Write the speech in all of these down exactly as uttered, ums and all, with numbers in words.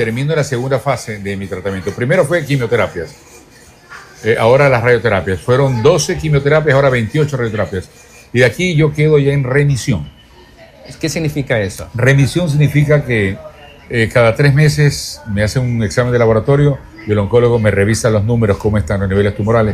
termino la segunda fase de mi tratamiento. Primero fue quimioterapias. Eh, ahora las radioterapias. Fueron doce quimioterapias, ahora veintiocho radioterapias. Y de aquí yo quedo ya en remisión. ¿Qué significa eso? Remisión significa que eh, cada tres meses me hace un examen de laboratorio y el oncólogo me revisa los números, cómo están los niveles tumorales,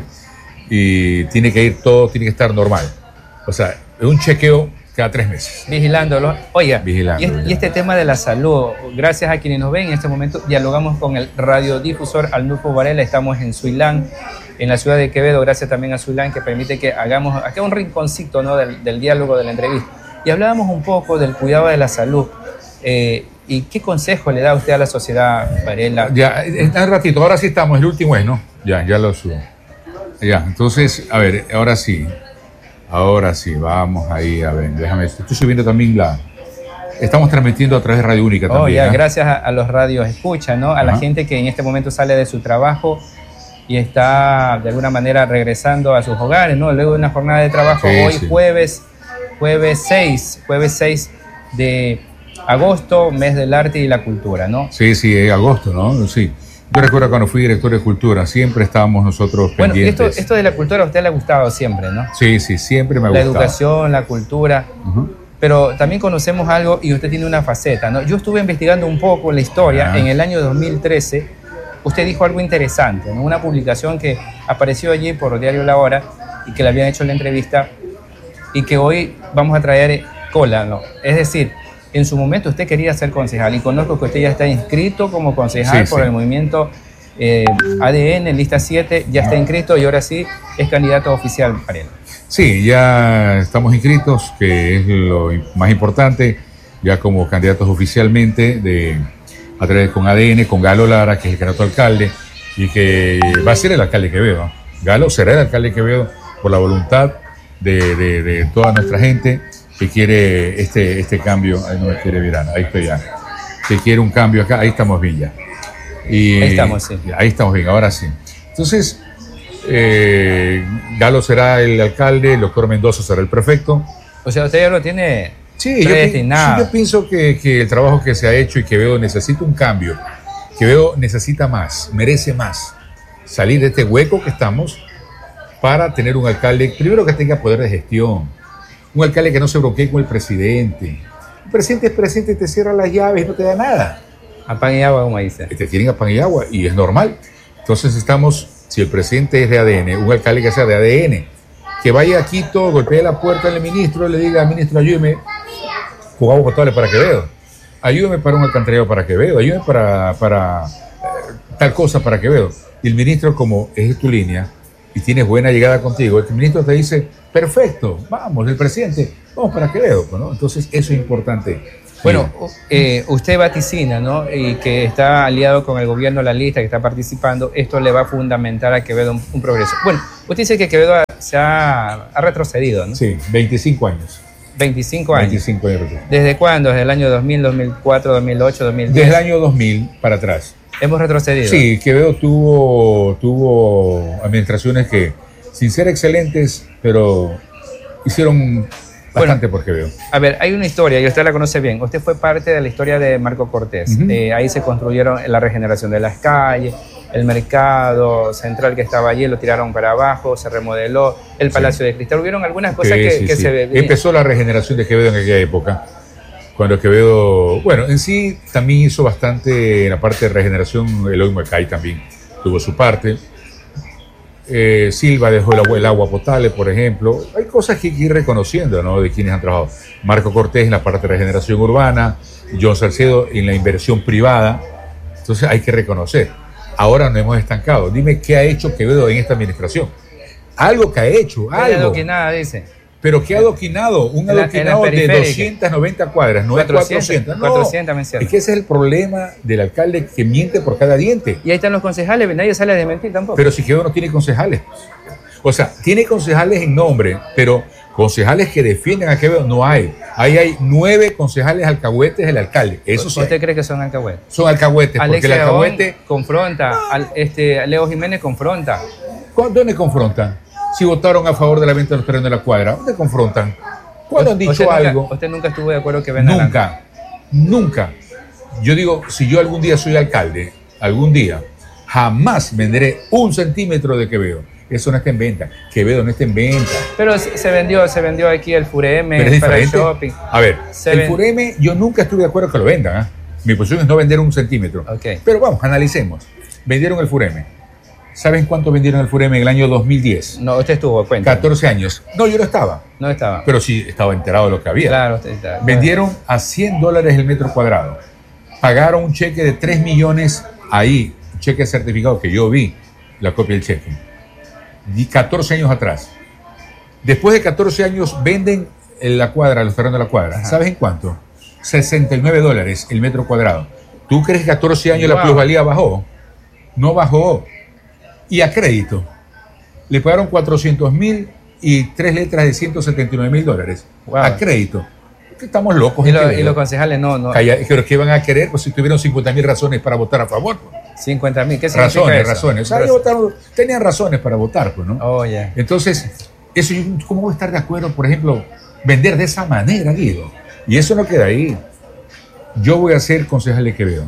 y tiene que ir todo, tiene que estar normal. O sea, es un chequeo cada tres meses. Vigilándolo. Oiga, Vigilando, y, este, y este tema de la salud, gracias a quienes nos ven en este momento, dialogamos con el radiodifusor Arnulfo Varela. Estamos en Suilán, en la ciudad de Quevedo, gracias también a Suilán, que permite que hagamos acá un rinconcito, ¿no?, del, del diálogo, de la entrevista. Y hablábamos un poco del cuidado de la salud. Eh, ¿Y qué consejo le da usted a la sociedad, Varela? Ya, está un ratito, ahora sí estamos, el último es, ¿no? Ya, ya lo subo. Ya, entonces, a ver, ahora sí. Ahora sí, vamos ahí, a ver, déjame, estoy subiendo también la... Estamos transmitiendo a través de Radio Única también. Oh, ya, ¿eh? Gracias a, a los radios escucha, ¿no? A Ajá. la gente que en este momento sale de su trabajo y está de alguna manera regresando a sus hogares, ¿no? Luego de una jornada de trabajo, Sí, hoy sí. jueves, jueves seis, jueves seis de agosto, mes del arte y la cultura, ¿no? Sí, sí, es agosto, ¿no? Sí. Yo recuerdo cuando fui director de Cultura, siempre estábamos nosotros Bueno, pendientes. esto, esto de la cultura a usted le ha gustado siempre, ¿no? Sí, sí, siempre me ha La gustado. educación, la cultura. Uh-huh. Pero también conocemos algo y usted tiene una faceta, ¿no? Yo estuve investigando un poco la historia. Ah. En el año dos mil trece, usted dijo algo interesante, ¿no? Una publicación que apareció allí por Diario La Hora y que le habían hecho la entrevista y que hoy vamos a traer cola, ¿no? Es decir, en su momento usted quería ser concejal y conozco que usted ya está inscrito como concejal Sí, por sí. el movimiento eh, A D N, lista siete, ya está inscrito y ahora sí es candidato oficial, Varela. Sí, ya estamos inscritos, que es lo más importante, ya como candidatos oficialmente de, a través con A D N, con Galo Lara, que es el candidato a alcalde, y que va a ser el alcalde de Quevedo. Galo será el alcalde de Quevedo por la voluntad de, de, de toda nuestra gente que quiere este, este cambio. Ahí no me quiere Virana, ahí estoy ya. Que quiere un cambio acá, ahí estamos bien ya. Y, Ahí estamos, sí. Ahí estamos bien, ahora sí. Entonces, eh, Galo será el alcalde, el doctor Mendoza será el prefecto. O sea, usted ya lo tiene Sí, yo, pi- predestinado. sí, yo pienso que, que el trabajo que se ha hecho y Quevedo necesita un cambio. Quevedo necesita más, merece más. Salir de este hueco que estamos para tener un alcalde, primero que tenga poder de gestión. Un alcalde que no se bloquee con el presidente. El presidente es presidente y te cierra las llaves y no te da nada. A pan y agua, como dice. Te tienen a pan y agua y es normal. Entonces estamos, si el presidente es de A D N, un alcalde que sea de A D N, que vaya a Quito, golpee la puerta del ministro, le diga, ministro, ayúdeme con agua potable para Quevedo, ayúdeme para un alcantarillado para Quevedo, ayúdeme para, para eh, tal cosa para Quevedo. Y el ministro, como es tu línea y tienes buena llegada contigo, el ministro te dice, perfecto, vamos, el presidente, vamos para Quevedo, ¿no? Entonces eso es importante. Bueno, eh, usted vaticina, ¿no? Y que está aliado con el gobierno, la lista que está participando, esto le va a fundamentar a Quevedo un, un progreso. Bueno, usted dice que Quevedo ha- se ha, ha retrocedido, ¿no? Sí, veinticinco años. veinticinco años. veinticinco años. ¿Desde cuándo? ¿Desde el año dos mil, dos mil cuatro, dos mil ocho, dos mil diez? Desde el año dos mil para atrás. Hemos retrocedido. Sí, Quevedo tuvo, tuvo administraciones que, sin ser excelentes, pero hicieron bastante por Quevedo. A ver, hay una historia, y usted la conoce bien. Usted fue parte de la historia de Marco Cortés. Ujú. Eh, ahí se construyeron la regeneración de las calles, el mercado central que estaba allí, lo tiraron para abajo, se remodeló, el Palacio de Cristal. Hubieron algunas cosas Sí, que, sí, que sí. se veían. Empezó la regeneración de Quevedo en aquella época, cuando Quevedo, bueno, en sí también hizo bastante en la parte de regeneración, Eloy Muecay también tuvo su parte. Eh, Silva dejó el agua, el agua potable, por ejemplo. Hay cosas que hay que ir reconociendo, ¿no?, de quienes han trabajado. Marco Cortés en la parte de regeneración urbana, John Salcedo en la inversión privada. Entonces hay que reconocer. Ahora nos hemos estancado. Dime qué ha hecho Quevedo en esta administración. Algo que ha hecho, algo. que nada, dice. Pero ¿qué adoquinado? Un En la- adoquinado en la de periférica. doscientas noventa cuadras, no es cuatrocientas. No, cuatrocientas, me encierra. es que ese es el problema del alcalde que miente por cada diente. Y ahí están los concejales, nadie sale de mentir tampoco. Pero si Quevedo no tiene concejales. O sea, tiene concejales en nombre, pero concejales que defienden a Quevedo no hay. Ahí hay nueve concejales alcahuetes del alcalde. Eso sí. ¿Usted hay. cree que son alcahuetes? Son alcahuetes, porque Alexia el alcahuete... León confronta, al, este, Leo Jiménez confronta. ¿Dónde confrontan? Si votaron a favor de la venta de los terrenos de la cuadra, ¿dónde confrontan? ¿Cuándo han ¿Usted dicho nunca- algo? ¿Usted nunca estuvo de acuerdo que vendan? Nunca, nunca. yo digo, si yo algún día soy alcalde, algún día, jamás venderé un centímetro de Quevedo. Eso no está en venta. Quevedo no está en venta. Pero se vendió, se vendió aquí el Fureme Pero es para el diferente. shopping. A ver, Se el ven- Fureme, yo nunca estuve de acuerdo que lo vendan. ¿eh? Mi posición es no vender un centímetro. Ok. Pero vamos, analicemos. Vendieron el Fureme. ¿Saben cuánto vendieron el Fureme en el año dos mil diez? No, usted estuvo, cuenta. catorce años. No, yo no estaba. No estaba. Pero sí estaba enterado de lo que había. Claro, usted está. Vendieron a cien dólares el metro cuadrado. Pagaron un cheque de tres millones ahí, un cheque certificado que yo vi, la copia del cheque. Y catorce años atrás. Después de catorce años venden en la cuadra, los terrenos de la cuadra. Ajá. ¿Sabes en cuánto? sesenta y nueve dólares el metro cuadrado. ¿Tú crees que catorce años Wow. la plusvalía bajó? No bajó. Y a crédito. Le pagaron cuatrocientos mil y tres letras de ciento setenta y nueve mil dólares. Wow. A crédito. Que estamos locos. Y, en lo- Quevedo. y los concejales no, no. Calla- pero ¿qué van a querer? Pues si tuvieron cincuenta mil razones para votar a favor. Pues. cincuenta mil. ¿Qué significa Razones, eso? razones. O sea, ellos votaron- tenían razones para votar, pues, ¿no? Oh, ya. Entonces, eso, yo, ¿cómo voy a estar de acuerdo, por ejemplo, vender de esa manera, Guido? Y eso no queda ahí. Yo voy a ser concejal de Quevedo.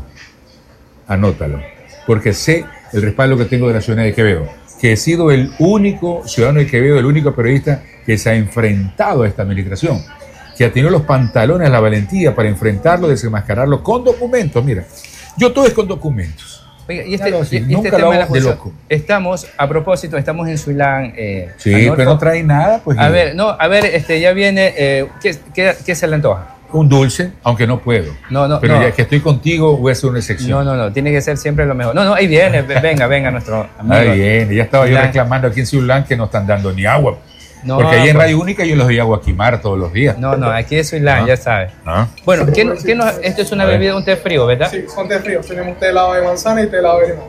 Anótalo. Porque sé el respaldo que tengo de la ciudadanía de Quevedo. Que he sido el único ciudadano de Quevedo, el único periodista que se ha enfrentado a esta administración. Que ha tenido los pantalones, la valentía para enfrentarlo, desenmascararlo con documentos. Mira, yo todo es con documentos. Oiga, y este, Claro, sí, y este nunca tema lo de la hago de fusión, loco. estamos, a propósito, estamos en Suilán. Eh, Sí, Arnolfo. pero no trae nada, pues. A Guido. ver, no, a ver, este, ya viene, eh, ¿qué, qué, qué se le antoja? Un dulce, aunque no puedo. No, no, Pero no. ya que estoy contigo, voy a hacer una excepción. No, no, no, tiene que ser siempre lo mejor. No, no, ahí viene, ve- venga, venga nuestro amigo. Ahí viene, ya estaba yo Suilán. reclamando aquí en Ciudad que no están dando ni agua. No, Porque ahí en pues, Radio Única yo los doy agua a quimar todos los días. No, no, aquí es Suilán, Ah. ya sabe. ¿Ah? Bueno, ¿qué, no- qué nos- esto es una A ver. bebida, un té frío, ¿verdad? Sí, son té fríos. Tenemos té helado de manzana y té helado de limón.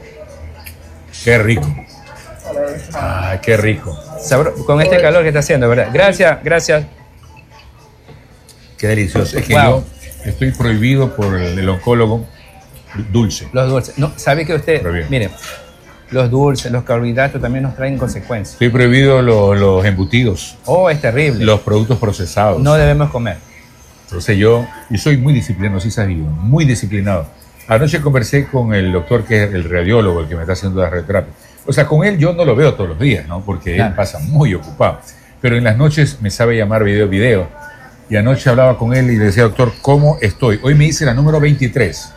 Qué rico. A la vez. Ay, qué rico. Sabro- con este calor que está haciendo, ¿verdad? Gracias, gracias. Qué delicioso. Es que Wow. yo estoy prohibido por el, el oncólogo dulce. Los dulces. No, ¿sabe que usted, Pero bien. mire, los dulces, los carbohidratos también nos traen consecuencias? Estoy prohibido lo- los embutidos, Oh, es terrible. los productos procesados. No debemos comer. Entonces yo, yo soy muy disciplinado, sí sabido, muy disciplinado. Anoche conversé con el doctor que es el radiólogo, el que me está haciendo la radioterapia. O sea, con él yo no lo veo todos los días, ¿no? Porque Claro. él pasa muy ocupado. Pero en las noches me sabe llamar video video. Y anoche hablaba con él y le decía, doctor, ¿cómo estoy? Hoy me dice la número veintitrés.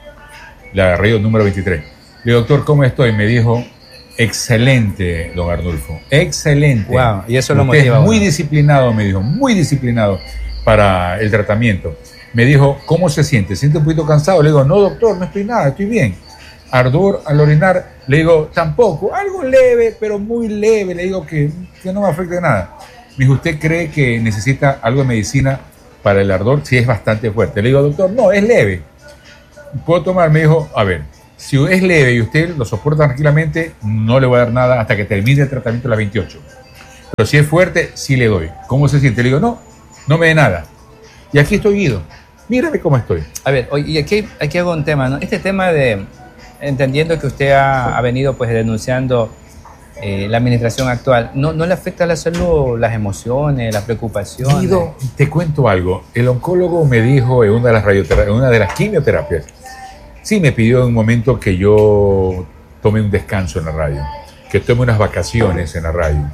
La radio número veintitrés. Le digo, doctor, ¿cómo estoy? Me dijo, excelente, don Arnulfo. Excelente. Wow, y eso lo Usted motiva a es muy uno. disciplinado, me dijo, muy disciplinado para el tratamiento. Me dijo, ¿cómo se siente? ¿Siente un poquito cansado? Le digo, no, doctor, no estoy nada, estoy bien. Ardor al orinar, le digo, tampoco, algo leve, pero muy leve, le digo que, que no me afecta nada. Me dijo, ¿usted cree que necesita algo de medicina para el ardor? Sí, es bastante fuerte. Le digo, doctor, no, es leve. ¿Puedo tomar? Me dijo, a ver, si es leve y usted lo soporta tranquilamente, no le voy a dar nada hasta que termine el tratamiento a las veintiocho. Pero si es fuerte, sí le doy. ¿Cómo se siente? Le digo, no, no me dé nada. Y aquí estoy, Guido. Mírame cómo estoy. A ver, oye, y aquí, aquí hago un tema, ¿no? Este tema de, entendiendo que usted ha, ha venido pues denunciando eh, la administración actual, ¿no, ¿no le afecta a la salud las emociones, las preocupaciones? Guido, te cuento algo. El oncólogo me dijo en una de las, radiotera- en una de las quimioterapias, sí me pidió en un momento que yo tome un descanso en la radio, que tome unas vacaciones en la radio.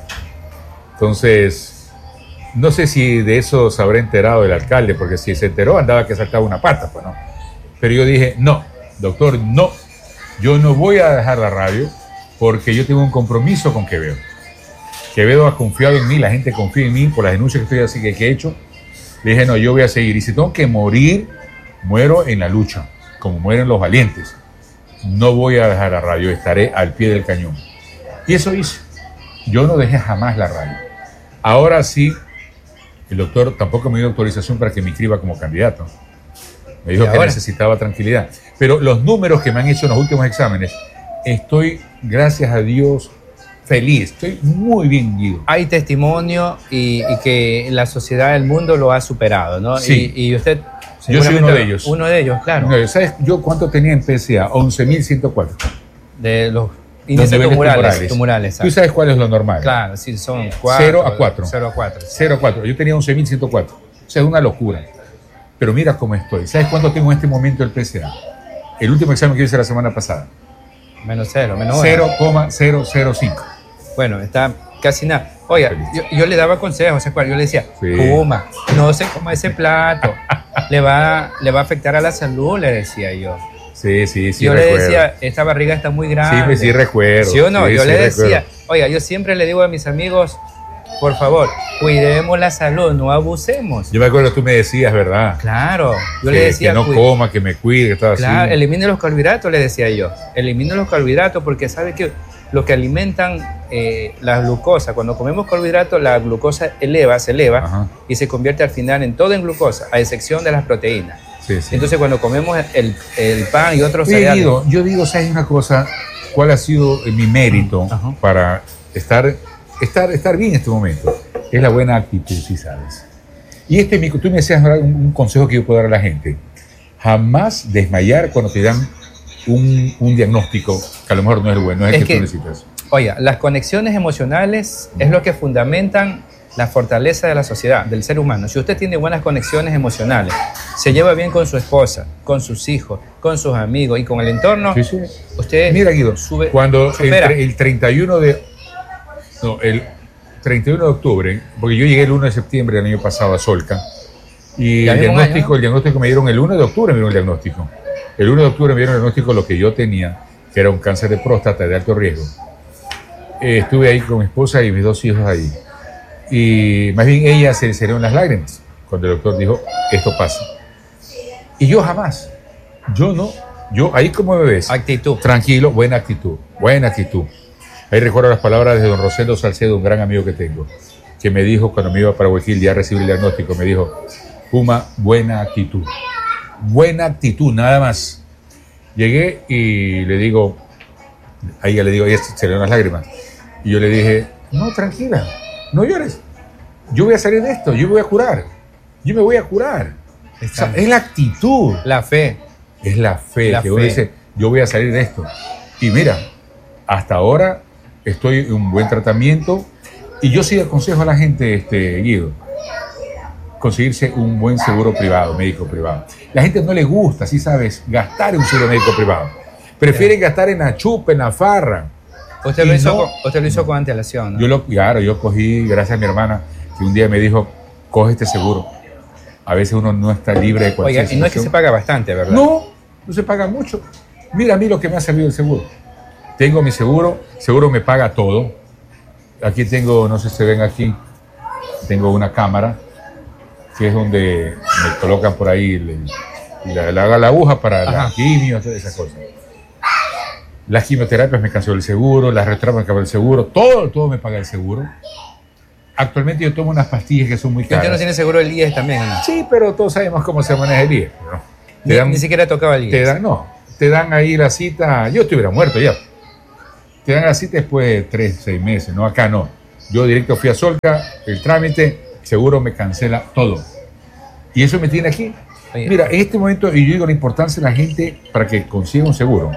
Entonces, no sé si de eso se habrá enterado el alcalde, porque si se enteró andaba que saltaba una pata, pues no. Pero yo dije, no, doctor, no, yo no voy a dejar la radio porque yo tengo un compromiso con Quevedo. Quevedo ha confiado en mí, la gente confía en mí por las denuncias que estoy así que, que he hecho. Le dije, no, yo voy a seguir. Y si tengo que morir, muero en la lucha, como mueren los valientes. No voy a dejar la radio, estaré al pie del cañón. Y eso hice. Yo no dejé jamás la radio. Ahora sí, el doctor tampoco me dio autorización para que me inscriba como candidato. Me dijo ¿Y que ahora? necesitaba tranquilidad. Pero los números que me han hecho en los últimos exámenes, estoy, gracias a Dios, feliz. Estoy muy bien, Guido. Hay testimonio y, y que la sociedad del mundo lo ha superado, ¿no? Sí. Y, y usted... Yo soy uno seguramente de ellos. Uno de ellos, claro. No, ¿sabes yo cuánto tenía en P S A? once mil ciento cuatro. De los Los índices niveles tumorales. tumorales. tumorales ¿Tú sabes cuál es lo normal? Claro, sí, son cuatro. Cero a cuatro. Cero a cuatro. cero a cuatro. Yo tenía once mil ciento cuatro. O sea, es una locura. pero mira cómo estoy. ¿Sabes cuánto tengo en este momento el P C A? El último examen que hice la semana pasada. Menos cero, menos uno. cero coma cero cero cinco. Bueno, está casi nada. Oiga, yo, yo le daba consejos, ¿se acuerdan? Yo le decía, Sí. Puma, no se coma ese plato, le va, le va a afectar a la salud, le decía yo. Sí, sí, sí, yo recuerdo. le decía, esta barriga está muy Sí, grande. me- sí, recuerdo. ¿Sí o no? Sí, yo sí, le recuerdo. decía, oiga, yo siempre le digo a mis amigos, por favor, cuidemos la salud, no abusemos. Yo me acuerdo que tú me decías, ¿verdad? Claro, yo que, le decía, que no "Cuide- coma, que me cuide, que estaba Claro, así. elimine los carbohidratos, le decía yo. Elimine los carbohidratos porque sabe que lo que alimentan eh, la glucosa, cuando comemos carbohidratos, la glucosa eleva, se eleva Ajá. y se convierte al final en todo en glucosa, a excepción de las proteínas. Sí, sí. Entonces, cuando comemos el, el pan y otros Oye, cereales, Guido, yo digo, ¿sabes una cosa? ¿Cuál ha sido mi mérito Ajá. para estar, estar, estar bien en este momento? Es la buena actitud, sí sabes. Y este, mi- tú me decías ¿verdad? un, un consejo que yo puedo dar a la gente. Jamás desmayar cuando te dan un, un diagnóstico que a lo mejor no es el bueno, no es el Es que, que- tú necesitas. oiga, las conexiones emocionales es lo que fundamentan la fortaleza de la sociedad, del ser humano. Si usted tiene buenas conexiones emocionales, se lleva bien con su esposa, con sus hijos, con sus amigos y con el entorno, Sí, sí. usted Mira, Guido, sube, cuando supera. entre el treinta y uno de... No, el treinta y uno de octubre, porque yo llegué el uno de septiembre del año pasado a Solca, y Ya el mismo diagnóstico, año. el diagnóstico me dieron el uno de octubre, me dieron el diagnóstico. El uno de octubre me dieron el diagnóstico de lo que yo tenía, que era un cáncer de próstata de alto riesgo. Eh, estuve ahí con mi esposa y mis dos hijos ahí. Y más bien ella se le salieron las lágrimas cuando el doctor dijo, esto pasa. Y yo jamás, yo no, yo ahí como me ves, actitud. tranquilo, buena actitud, buena actitud. Ahí recuerdo las palabras de don Rosendo Salcedo, un gran amigo que tengo, que me dijo cuando me iba para Guayaquil ya a recibir el diagnóstico, me dijo, Puma, buena actitud, buena actitud, nada más. Llegué y le digo, a ella le digo, ella se le dan las lágrimas, y yo le dije, no, tranquila, no llores, yo voy a salir de esto, yo me voy a curar, yo me voy a curar. O sea, es la actitud. La fe. Es la fe, La que uno fe. dice, yo voy a salir de esto. Y mira, hasta ahora estoy en un buen tratamiento y yo sí aconsejo a la gente, este, Guido, conseguirse un buen seguro privado, médico privado. La gente no le gusta, sí sabes, gastar en un seguro médico privado. Prefieren gastar en la chupa, en la farra. Usted Y lo, hizo no- con, usted lo hizo con antelación, ¿no? Yo lo, claro, yo cogí, gracias a mi hermana, que un día me dijo, coge este seguro. A veces uno no está libre de cualquier Oiga, y no es que se situación. paga bastante, ¿verdad? No, no se paga mucho. Mira a mí lo que me ha servido el seguro. Tengo mi seguro, seguro me paga todo. Aquí tengo, no sé si se ven aquí, tengo una cámara, que es donde me colocan por ahí el- la, la, la aguja para Ajá. las quimios, todas esas cosas. Las quimioterapias me canceló el seguro, las retramas me canceló el seguro, todo, todo me paga el seguro. Actualmente yo tomo unas pastillas que son muy Usted caras. no tiene seguro del I E S también, ¿no? Sí, pero todos sabemos cómo se maneja el I E S, ¿no? Te Ni, dan- ni siquiera tocaba el I E S. te dan, no, te dan ahí la cita, yo estuviera muerto ya. Te dan la cita después de tres, seis meses, no, acá no. Yo directo fui a Solca, el trámite, seguro me cancela todo. Y eso me tiene aquí. Oye. Mira, en este momento, y yo digo la importancia de la gente para que consiga un seguro.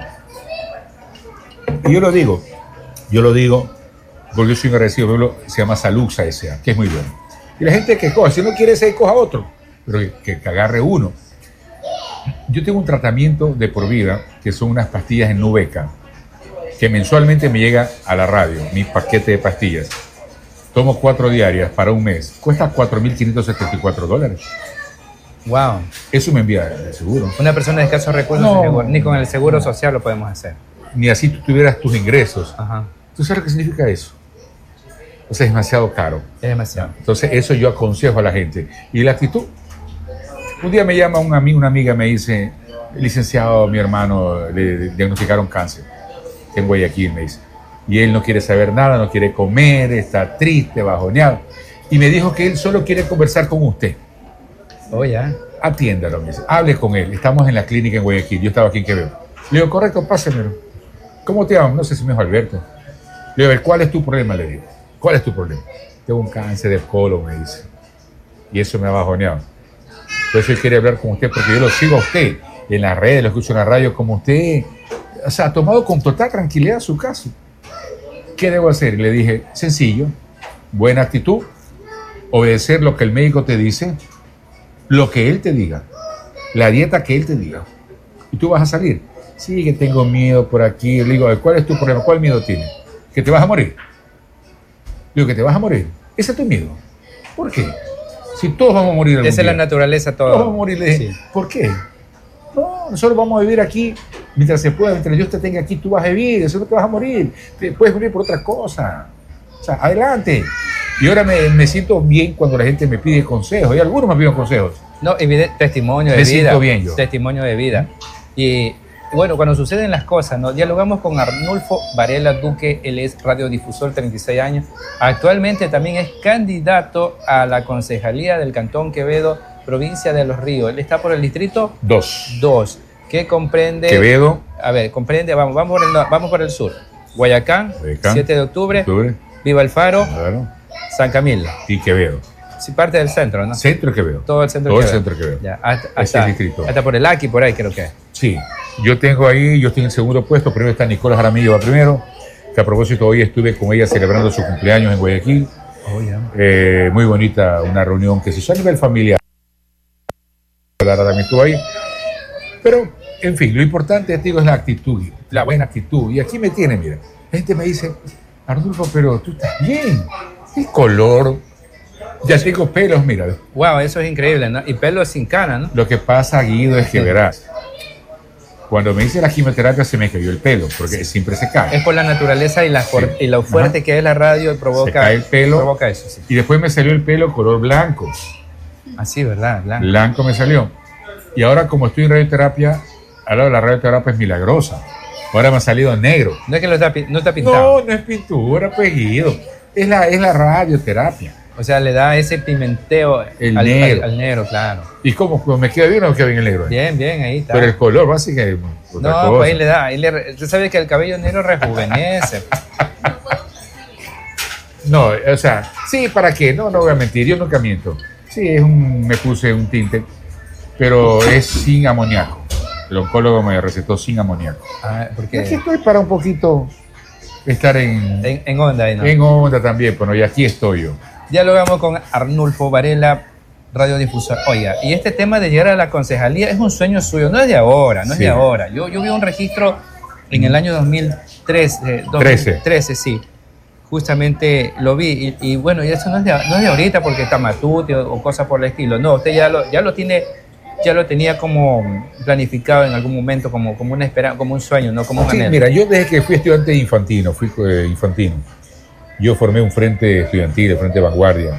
Y yo lo digo, yo lo digo, porque yo soy un agradecido, por ejemplo, se llama Saluxa S A, que es muy bueno. Y la gente que coja, si no quiere ese, coja otro, pero que, que agarre uno. Yo tengo un tratamiento de por vida, que son unas pastillas en Nubeca, que mensualmente me llega a la radio, mi paquete de pastillas. Tomo cuatro diarias para un mes. Cuesta cuatro mil quinientos setenta y cuatro dólares. Wow. Eso me envía el seguro. Una persona de escasos recursos, No. seguro- ni con el seguro social lo podemos hacer. Ni así tú tuvieras tus ingresos. Ajá. ¿Tú sabes lo que significa eso? O sea, es demasiado caro. Es demasiado. Entonces, eso yo aconsejo a la gente. Y la actitud. Un día me llama un amigo, una amiga, me dice, licenciado, mi hermano, le diagnosticaron cáncer en Guayaquil, me dice. Y él no quiere saber nada, no quiere comer, está triste, bajoneado. Y me dijo que él solo quiere conversar con usted. Oh, ya. Atiéndalo, me dice. Hable con él. Estamos en la clínica en Guayaquil. Yo estaba aquí en Quevedo. Le digo, correcto, pásemelo. ¿Cómo te llamas? No sé si me dijo Alberto. Le digo, a ver, ¿cuál es tu problema? Le digo. ¿Cuál es tu problema? Tengo un cáncer de colon, me dice. Y eso me ha bajoneado. Entonces yo quería hablar con usted porque yo lo sigo a usted en las redes, lo escucho en la radio, como usted, o sea, ha tomado con total tranquilidad su caso. ¿Qué debo hacer? Y le dije, sencillo, buena actitud, obedecer lo que el médico te dice, lo que él te diga. la dieta que él te diga. Y tú vas a salir. Sí, que tengo miedo por aquí. Le digo, ¿cuál es tu problema? ¿Cuál miedo tienes? ¿Que te vas a morir? Digo, ¿que te vas a morir? Ese es tu miedo. ¿Por qué? Si todos vamos a morir algún Esa es día. la naturaleza todo. Todos vamos a morir. Le dije, Sí. ¿por qué? No, nosotros vamos a vivir aquí mientras se pueda, mientras Dios te tenga aquí, tú vas a vivir, eso no te vas a morir. Te puedes morir por otra cosa. O sea, adelante. Y ahora me, me siento bien cuando la gente me pide consejos. Y algunos me piden consejos. No, evide- testimonio de Me vida. siento bien yo. Testimonio de vida. Y bueno, cuando suceden las cosas, ¿no? Dialogamos con Arnulfo Varela Duque, él es radiodifusor, treinta y seis años. Actualmente también es candidato a la concejalía del Cantón Quevedo, provincia de Los Ríos. Él está por el distrito Dos. dos, que comprende... Quevedo, A ver, comprende, vamos, vamos, por, el, no- vamos por el sur. Guayacán, Guayacán, siete de octubre, octubre, Viva el Faro, claro, San Camilo. y Quevedo. Sí, parte del centro, ¿no? Centro de Quevedo. Todo el centro Todo de el Quevedo. centro de Quevedo. Ya, hasta, Ese es hasta, el distrito. hasta por el Aki, por ahí creo que es. Sí, yo tengo ahí, yo estoy en el segundo puesto, primero está Nicolás Jaramillo, va primero, que a propósito hoy estuve con ella celebrando su cumpleaños en Guayaquil. Oh, ya. Eh, muy bonita, una reunión que se hizo a nivel familiar. Lara también estuvo ahí. Pero, en fin, lo importante, te digo, es la actitud, la buena actitud. Y aquí me tiene, mira, la gente me dice, Arnulfo, pero tú estás bien, el color, ya tengo pelos, mira. Wow, eso es increíble, ¿no? Y pelo sin cana, ¿no? Lo que pasa, Guido, es que verás, cuando me hice la quimioterapia se me cayó el pelo, porque siempre se cae. Es por la naturaleza y, la for- Sí. y lo fuerte Ajá. que es la radio y provoca, Se cae el pelo. provoca eso, sí. Y después me salió el pelo color blanco. Así, ¿verdad? Blanco. Blanco me salió. Y ahora, como estoy en radioterapia, ahora la radioterapia es milagrosa. Ahora me ha salido negro. No es que lo está, pi- no está pintado. No, no es pintura, pues, Guido. Es la, es la radioterapia. O sea, le da ese pimenteo El al, negro. al- al negro, claro. ¿Y cómo? ¿Pues ¿Me queda bien o me queda bien el negro? Bien, bien, ahí está. Pero el color, básicamente, otra no, cosa. pues ahí le da. Ahí le re- tú sabes que el cabello negro rejuvenece. No, o sea, sí, ¿para qué? No, no voy a mentir, yo nunca miento. Sí, es un, me puse un tinte, pero es sin amoníaco. El oncólogo me recetó sin amoníaco. Ah, porque Aquí estoy para un poquito estar en, en, en onda ahí, ¿no? en onda también, pero y aquí estoy yo. Dialogamos con Arnulfo Varela, radiodifusor. Oiga, y este tema de llegar a la concejalía es un sueño suyo, no es de ahora, no es Sí. de ahora. Yo, yo vi un registro en el año dos mil trece. dos mil trece, sí. Justamente lo vi. Y, y bueno, y eso no es, de, no es de ahorita porque está Matute o, o cosas por el estilo. No, usted ya lo, ya lo tiene, ya lo tenía como planificado en algún momento, como, como una esperanza, como un sueño, no como un Sí, anhelo. mira, yo desde que fui estudiante infantino, fui eh, infantino, yo formé un frente estudiantil, el Frente Vanguardia.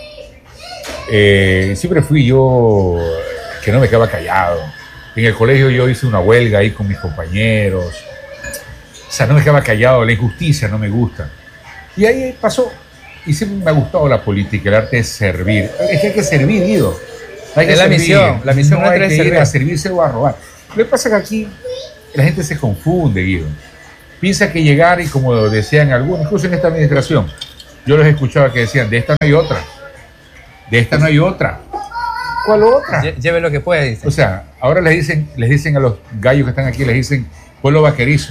Eh, siempre fui yo que no me quedaba callado. En el colegio yo hice una huelga ahí con mis compañeros. O sea, no me quedaba callado, la injusticia no me gusta. Y ahí pasó. Y siempre me ha gustado la política, el arte de servir. Es que hay que servir, Guido. Hay que Es la servir. misión, la misión no nuestra hay es que ir servir. a servirse o a robar. Lo que pasa es que aquí la gente se confunde, Guido. Piensa que llegar y como decían algunos, incluso en esta administración, yo los escuchaba que decían, de esta no hay otra. De esta no hay otra. ¿Cuál otra? Lle- Lleve lo que pueda, dice. O sea, ahora les dicen, les dicen a los gallos que están aquí, les dicen, pueblo vaquerizo,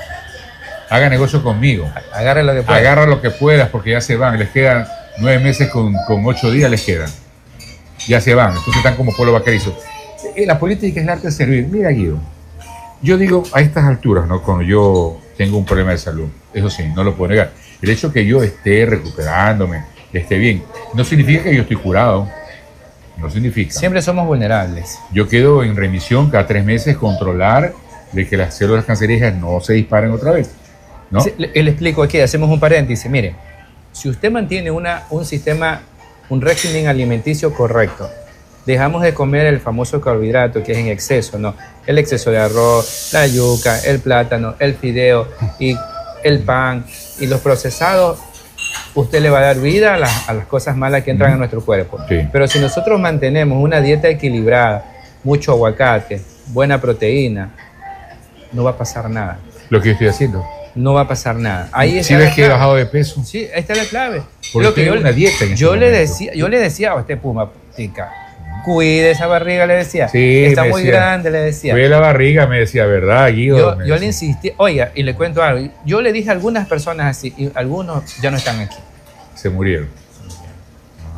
haga negocio conmigo. Agarre lo que pueda. Agarra lo que puedas porque ya se van. Les quedan nueve meses con, con ocho días, les quedan. Ya se van. Entonces están como pueblo vaquerizo. Eh, La política es el arte de servir. Mira, Guido, yo digo a estas alturas, ¿no? Cuando yo tengo un problema de salud, eso sí, no lo puedo negar. El hecho que yo esté recuperándome, esté bien, no significa que yo estoy curado. No significa. Siempre somos vulnerables. Yo quedo en remisión cada tres meses, controlar de que las células cancerígenas no se disparen otra vez. ¿No? Sí, le, le explico aquí, hacemos un paréntesis. Mire, si usted mantiene una, un sistema, un régimen alimenticio correcto, dejamos de comer el famoso carbohidrato que es en exceso, ¿no? El exceso de arroz, la yuca, el plátano, el fideo y el pan y los procesados, usted le va a dar vida a las, a las cosas malas que entran a nuestro cuerpo. Sí. Pero si nosotros mantenemos una dieta equilibrada, mucho aguacate, buena proteína, no va a pasar nada. Lo que yo estoy haciendo. No va a pasar nada. Ahí Si está ves la que he clave. bajado de peso, Sí, ahí está la clave. porque Lo que tengo yo, una dieta en este yo le momento. decía, yo le decía a usted, Puma, tica, cuide esa barriga, le decía. Sí, está me muy decía. grande, le decía. Fue la barriga, me decía, ¿verdad, Guido? Yo, Me yo le decía. insistí, oiga, y le cuento algo. Yo le dije a algunas personas así, y algunos ya no están aquí. Se murieron.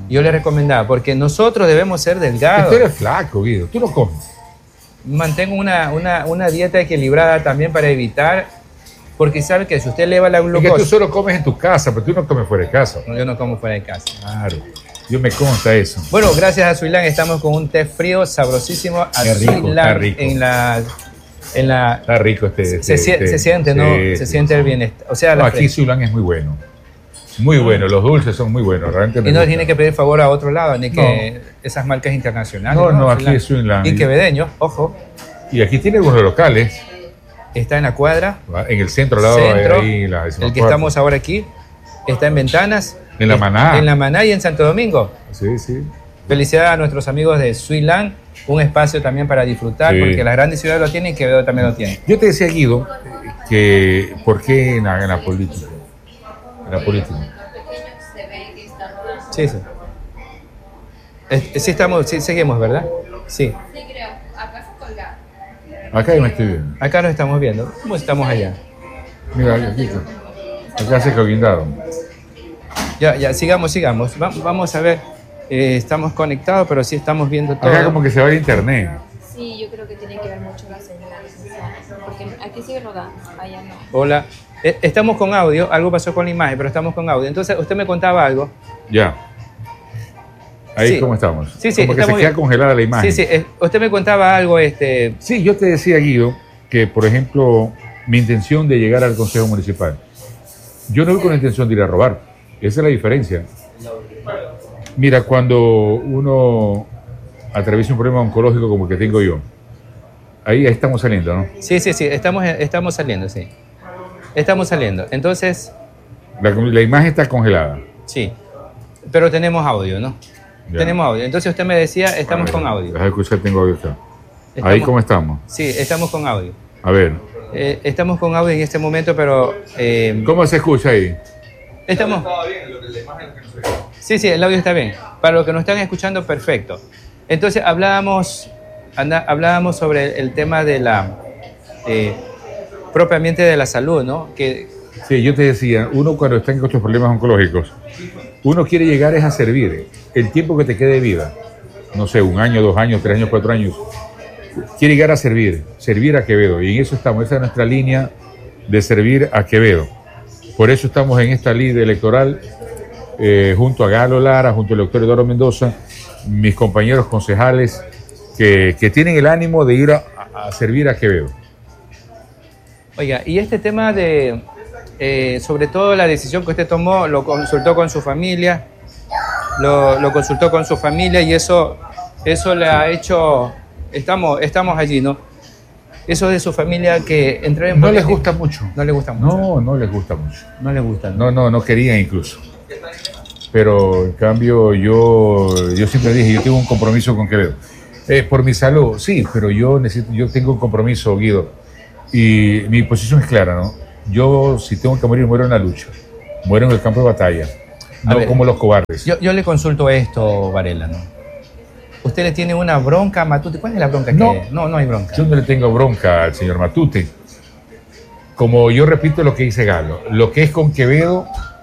Yo le recomendaba, porque nosotros debemos ser delgados. Tú eres flaco, Guido. Tú no comes. Mantengo una, una, una dieta equilibrada también para evitar, porque sabe que si usted eleva la Es que tú glucosa... solo comes en tu casa, pero tú no comes fuera de casa. No, yo no como fuera de casa. Claro. Yo me consta eso. Bueno, gracias a Suilán estamos con un té frío sabrosísimo. A Qué rico, Suilán está rico. En la, en la, Está rico este. se, este, se, este- se siente, ¿no? sí, Se sí, siente sí. el bienestar. O sea, No, la aquí fresca. Suilán es muy bueno. Muy bueno. Los dulces son muy buenos. Realmente me Y no gusta. tiene que pedir favor a otro lado, ni que esas marcas internacionales. No, no, aquí es Suilán. Y quevedeño, ojo, Y aquí tiene algunos locales. está en la cuadra, ¿Va? En el centro, al lado centro, de ahí, la el que decimocuarta. estamos ahora aquí, está en Ventanas. En La es- Maná. En La Maná y en Santo Domingo. Sí, sí. Felicidades a nuestros amigos de Suilán, un espacio también para disfrutar, Sí. porque las grandes ciudades lo tienen y Quevedo también lo tiene. Yo te decía, Guido, que ¿por qué en la, en la política? En la política. Sí, sí. Es- sí, estamos, sí, seguimos, ¿verdad? Sí. Sí, creo. Acá se colga. Acá yo me estoy viendo. Acá nos estamos viendo. ¿Cómo estamos allá? Mira, aquí está. Acá se coguindado. Ya, ya, sigamos, sigamos. Va- vamos a ver. Eh, estamos conectados, pero sí estamos viendo todo. Acá como que se va el internet. Sí, yo creo que tiene que ver mucho la señal, licenciada, porque aquí sigue rodando, allá no. Hola. Eh, estamos con audio. Algo pasó con la imagen, pero estamos con audio. Entonces, usted me contaba algo. Ya. Ahí Sí. cómo estamos. Sí, sí, Como que se estamos queda bien. congelada la imagen. Sí, sí. eh, usted me contaba algo, este... Sí, yo te decía, Guido, que por ejemplo, mi intención de llegar al Consejo Municipal, yo no voy con la intención de ir a robar. Esa es la diferencia. Mira, cuando uno atraviesa un problema oncológico como el que tengo yo, ahí, ahí estamos saliendo, ¿no? Sí, sí, sí. Estamos, estamos saliendo, sí. Estamos saliendo. Entonces, La, la imagen está congelada. sí. Pero tenemos audio, ¿no? Ya. Tenemos audio. Entonces usted me decía, estamos A ver, con audio. Deja de escuchar, tengo audio acá. Estamos- Ahí cómo estamos. Sí, estamos con audio. A ver, Eh, estamos con audio en este momento, pero... eh, ¿cómo se escucha ahí? estamos... Sí, sí, el audio está bien. Para los que nos están escuchando, perfecto. Entonces hablábamos, anda- hablábamos sobre el tema de la... eh, propiamente de la salud, ¿no? Que, Sí, yo te decía, uno cuando está en estos problemas oncológicos, uno quiere llegar es a servir el tiempo que te quede de vida. No sé, un año, dos años, tres años, cuatro años. Quiere llegar a servir, servir a Quevedo. Y en eso estamos, esa es nuestra línea de servir a Quevedo. Por eso estamos en esta línea electoral eh, junto a Galo Lara, junto al doctor Eduardo Mendoza, mis compañeros concejales que, que tienen el ánimo de ir a, a servir a Quevedo. oiga, y este tema de... eh, sobre todo la decisión que usted tomó, lo consultó con su familia, lo, lo consultó con su familia y eso, eso le ha hecho... Estamos, estamos allí, ¿no? Eso de su familia que entrar en No les política- gusta mucho. No le gusta mucho. No, no les gusta mucho. No le gusta. No, no, no querían incluso. Pero en cambio yo, yo siempre dije, yo tengo un compromiso con Quevedo. Eh, por mi salud, sí, pero yo necesito, yo tengo un compromiso, Guido. Y mi posición es clara, ¿no? Yo, si tengo que morir, muero en la lucha. Muero en el campo de batalla. A No ver, como los cobardes. Yo, yo le consulto esto, Varela, ¿no? Usted le tiene una bronca a Matute. ¿Cuál es la bronca No. que No, no hay bronca. Yo no le tengo bronca al señor Matute. Como yo repito lo que dice Galo, lo que es con Quevedo